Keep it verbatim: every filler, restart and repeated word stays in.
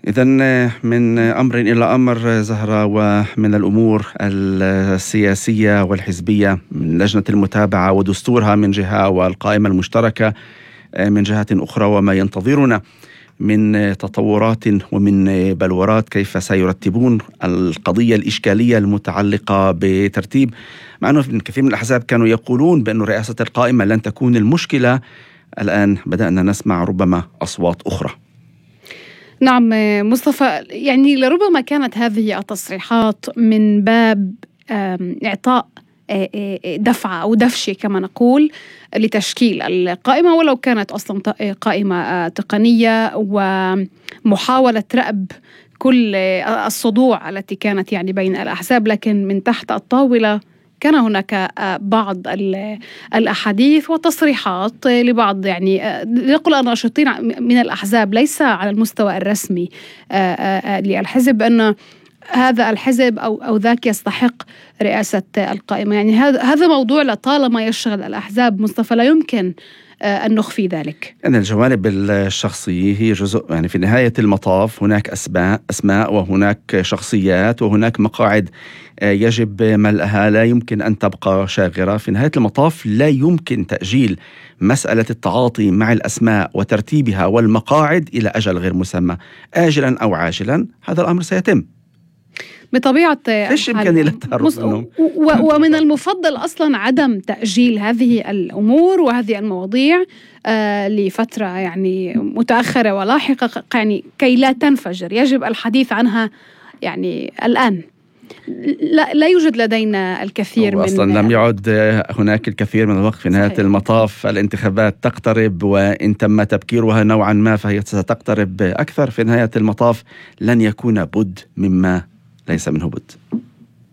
إذن من أمر إلى أمر زهرة، ومن الأمور السياسية والحزبية من لجنة المتابعة ودستورها من جهة، والقائمة المشتركة من جهة أخرى، وما ينتظرنا من تطورات ومن بلورات كيف سيرتبون القضية الإشكالية المتعلقة بترتيب، مع أنه كثير من الأحزاب كانوا يقولون بأن رئاسة القائمة لن تكون المشكلة. الآن بدأنا نسمع ربما أصوات أخرى. نعم مصطفى، يعني لربما كانت هذه التصريحات من باب إعطاء دفعة أو دفشة كما نقول لتشكيل القائمة، ولو كانت أصلا قائمة تقنية، ومحاولة رأب كل الصدوع التي كانت يعني بين الأحزاب، لكن من تحت الطاولة كان هناك بعض الأحاديث والتصريحات لبعض يعني نقول الناشطين من الأحزاب ليس على المستوى الرسمي للحزب أن هذا الحزب أو أو ذاك يستحق رئاسة القائمة. يعني هذا هذا موضوع لطالما يشغل الأحزاب مصطفى، لا يمكن أن نخفي ذلك. أن الجوانب الشخصية هي جزء، يعني في نهاية المطاف هناك أسماء أسماء وهناك شخصيات وهناك مقاعد يجب ملئها، لا يمكن أن تبقى شاغرة. في نهاية المطاف لا يمكن تأجيل مسألة التعاطي مع الأسماء وترتيبها والمقاعد إلى أجل غير مسمى، آجلا أو عاجلا هذا الأمر سيتم بطبيعة إيش إمكانية للتهرب منه. ومن المفضل أصلا عدم تأجيل هذه الأمور وهذه المواضيع آه لفترة يعني متأخرة ولاحقة، يعني كي لا تنفجر. يجب الحديث عنها يعني الآن. لا, لا يوجد لدينا الكثير من أصلا لم يعد هناك الكثير من الوقت. في نهاية صحيح. المطاف الانتخابات تقترب، وإن تم تبكيرها نوعا ما فهي ستقترب أكثر. في نهاية المطاف لن يكون بد مما ليس منه بد.